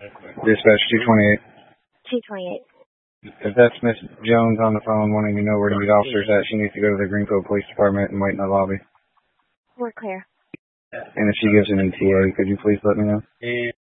Dispatch 228. 228. If that's Miss Jones on the phone wanting to know where to meet officers at, she needs to go to the Greenfield Police Department and wait in the lobby. We're clear. And if she gives an ETA, could you please let me know?